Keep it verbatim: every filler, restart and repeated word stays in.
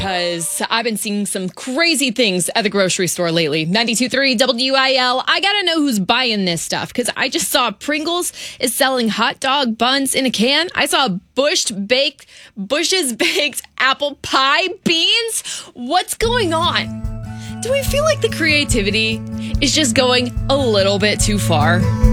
because I've been seeing some crazy things at the grocery store lately. ninety-two point three W I L. I got to know who's buying this stuff because I just saw Pringles is selling hot dog buns in a can. I saw Bush baked, Bush's baked apple pie beans. What's going on? Do we feel like the creativity is just going a little bit too far?